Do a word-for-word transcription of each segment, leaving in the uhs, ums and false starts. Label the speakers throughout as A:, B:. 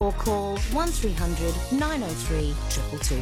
A: or call one three hundred nine oh three two two two.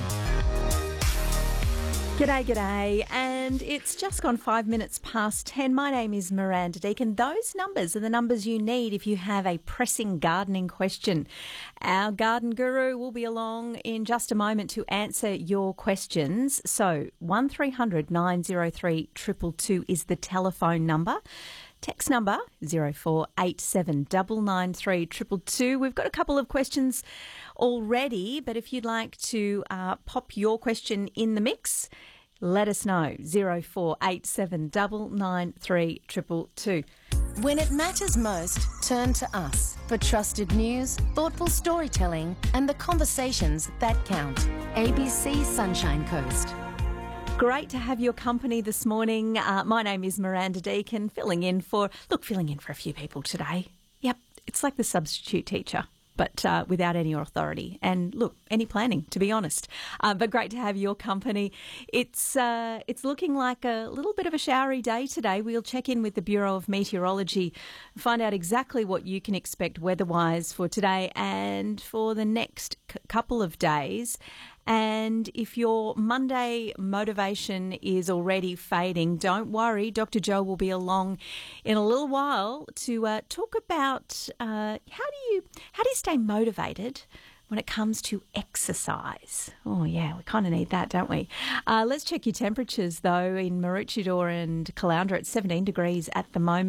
B: G'day, g'day, and it's just gone five minutes past ten. My name is Miranda Deacon. Those numbers are the numbers you need if you have a pressing gardening question. Our garden guru will be along in just a moment to answer your questions. So one three hundred nine oh three two two two is the telephone number. Text number zero four eight seven nine nine three two two two. We've got a couple of questions already, but if you'd like to uh, pop your question in the mix, let us know. zero four eight seven nine nine three two two two.
A: When it matters most, turn to us for trusted news, thoughtful storytelling, and the conversations that count. A B C Sunshine Coast.
B: Great to have your company this morning. Uh, my name is Miranda Deacon, filling in for, look, filling in for a few people today. Yep, it's like the substitute teacher, but uh, without any authority and, look, any planning, to be honest. Uh, but great to have your company. It's uh, it's looking like a little bit of a showery day today. We'll check in with the Bureau of Meteorology, find out exactly what you can expect weather-wise for today and for the next c- couple of days. And if your Monday motivation is already fading, don't worry. Doctor Joe will be along in a little while to uh, talk about uh, how do you how do you stay motivated when it comes to exercise. Oh, yeah, we kind of need that, don't we? Uh, let's check your temperatures, though. In Maroochydore and Caloundra, it's seventeen degrees at the moment.